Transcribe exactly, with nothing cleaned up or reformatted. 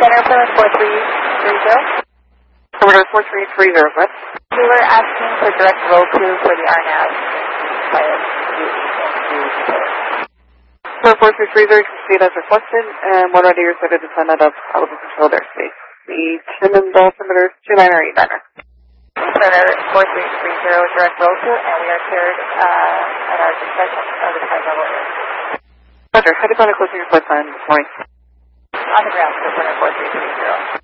Center Plymouth four three three zero. Perimeter four three three zero, what? We were asking for direct Roku for the R N A V pilot to So four three three zero, you can proceed as requested, and when ready, you're set to descend out of probable controlled airspace. The Timmins altimeter is two nine or eight niner. Center four three three zero, direct Roku, and we are cleared uh, at our discussion of the flight level airspace. Roger, how do you plan on closing your flight plan this morning? On the ground, Center four three three zero.